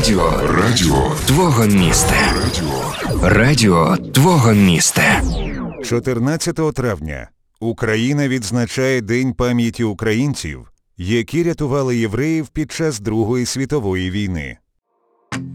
Радіо твого міста. Радіо твого міста. 14 травня Україна відзначає День пам'яті українців, які рятували євреїв під час Другої світової війни.